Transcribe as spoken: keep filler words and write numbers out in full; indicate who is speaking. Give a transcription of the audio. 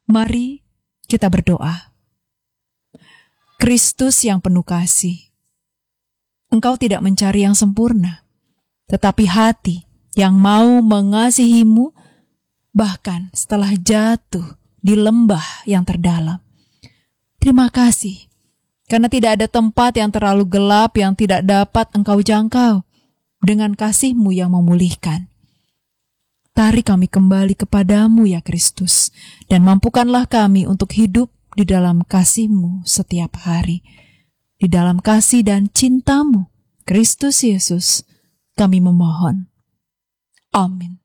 Speaker 1: Mari kita berdoa. Kristus yang penuh kasih, Engkau tidak mencari yang sempurna, tetapi hati yang mau mengasihimu bahkan setelah jatuh di lembah yang terdalam. Terima kasih, karena tidak ada tempat yang terlalu gelap yang tidak dapat Engkau jangkau dengan kasih-Mu yang memulihkan. Tarik kami kembali kepadamu ya Kristus, dan mampukanlah kami untuk hidup di dalam kasih-Mu setiap hari. Di dalam kasih dan cinta-Mu, Kristus Yesus, kami memohon. Amin.